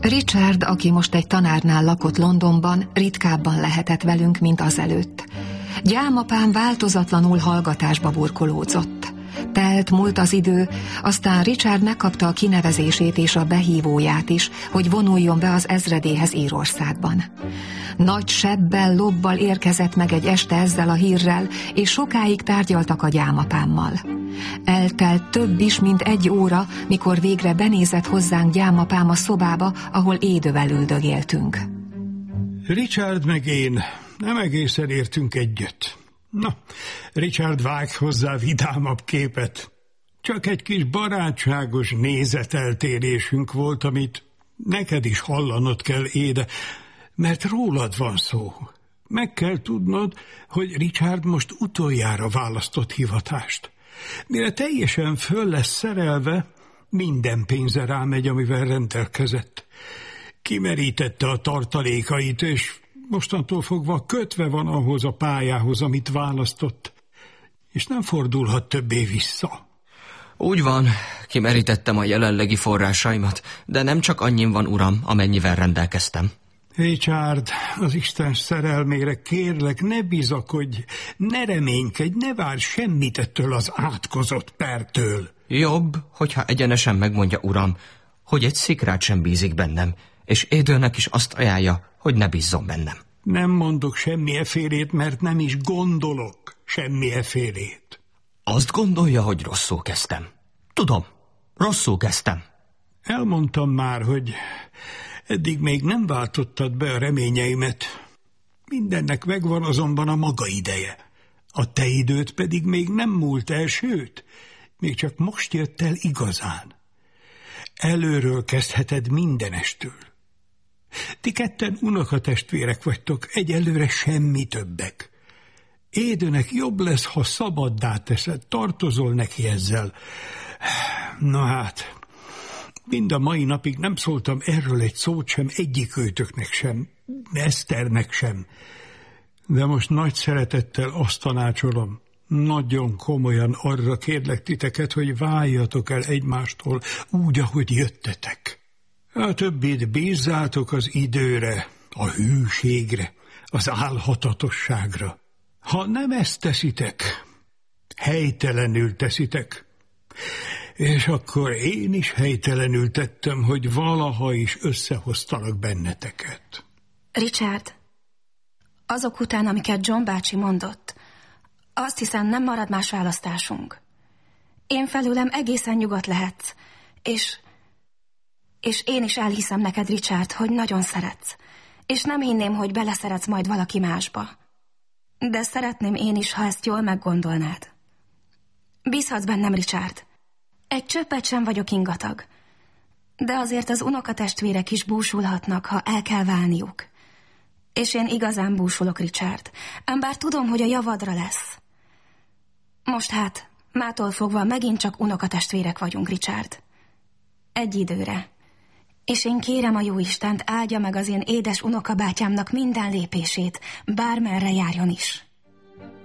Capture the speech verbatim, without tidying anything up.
Richard, aki most egy tanárnál lakott Londonban, ritkábban lehetett velünk, mint azelőtt. Gyámapám változatlanul hallgatásba burkolódzott. Telt, múlt az idő, aztán Richard megkapta a kinevezését és a behívóját is, hogy vonuljon be az ezredéhez Írországban. Nagy sebbel, lobbal érkezett meg egy este ezzel a hírrel, és sokáig tárgyaltak a gyámapámmal. Eltelt több is, mint egy óra, mikor végre benézett hozzánk gyámapám a szobába, ahol édővel üldögéltünk. Richard meg én nem egészen értünk együtt. Na, Richard vág hozzá vidámabb képet. Csak egy kis barátságos nézeteltérésünk volt, amit neked is hallanod kell, Éde, mert rólad van szó. Meg kell tudnod, hogy Richard most utoljára választott hivatást. Mire teljesen föl lesz szerelve, minden pénze rámegy, amivel rendelkezett. Kimerítette a tartalékait, és mostantól fogva kötve van ahhoz a pályához, amit választott, és nem fordulhat többé vissza. Úgy van, kimerítettem a jelenlegi forrásaimat, de nem csak annyin van, uram, amennyivel rendelkeztem. Richard, az Isten szerelmére kérlek, ne bizakodj, ne reménykedj, ne várj semmit ettől az átkozott pertől. Jobb, hogyha egyenesen megmondja, uram, hogy egy szikrát sem bízik bennem, és Édőnek is azt ajánlja, hogy ne bízzon bennem. Nem mondok semmi efélét, mert nem is gondolok semmi efélét. Azt gondolja, hogy rosszul kezdtem. Tudom, rosszul kezdtem. Elmondtam már, hogy eddig még nem váltottad be a reményeimet. Mindennek megvan azonban a maga ideje. A te időt pedig még nem múlt el, sőt, még csak most jött el igazán. Előről kezdheted mindenestől. Ti ketten unokatestvérek vagytok, egyelőre semmi többek. Édőnek jobb lesz, ha szabaddá teszed, tartozol neki ezzel. Na hát, mind a mai napig nem szóltam erről egy szót sem egyik őtöknek sem, Eszternek sem. De most nagy szeretettel azt tanácsolom, nagyon komolyan arra kérlek titeket, hogy váljatok el egymástól úgy, ahogy jöttetek. A többit bízzátok az időre, a hűségre, az álhatatosságra. Ha nem ezt teszitek, helytelenül teszitek. És akkor én is helytelenül tettem, hogy valaha is összehoztalak benneteket. Richard, azok után, amiket John bácsi mondott, azt hiszem, nem marad más választásunk. Én felőlem egészen nyugodt lehetsz, és... és én is elhiszem neked, Richard, hogy nagyon szeretsz, és nem hinném, hogy beleszeretsz majd valaki másba. De szeretném én is, ha ezt jól meggondolnád. Bízhatsz bennem, Richard. Egy csöppet sem vagyok ingatag, de azért az unokatestvérek is búsulhatnak, ha el kell válniuk. És én igazán búsulok, Richard, ám bár tudom, hogy a javadra lesz. Most hát, mától fogva megint csak unokatestvérek vagyunk, Richard. Egy időre. És én kérem a jóistent, áldja meg az én édes unokabátyámnak minden lépését, bármerre járjon is.